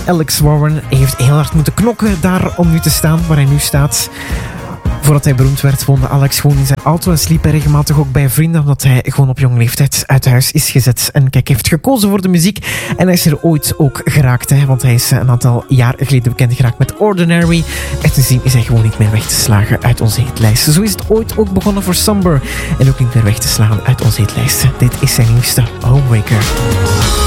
Alex Warren heeft heel hard moeten knokken daar om nu te staan waar hij nu staat. Voordat hij beroemd werd, woonde Alex gewoon in zijn auto en sliep hij regelmatig ook bij vrienden, omdat hij gewoon op jonge leeftijd uit huis is gezet. En kijk, hij heeft gekozen voor de muziek en hij is er ooit ook geraakt, hè, want hij is een aantal jaar geleden bekend geraakt met Ordinary. En sindsdien is hij gewoon niet meer weg te slagen uit onze hitlijsten. Zo is het ooit ook begonnen voor Somber en ook niet meer weg te slaan uit onze hitlijsten. Dit is zijn nieuwste Homewrecker.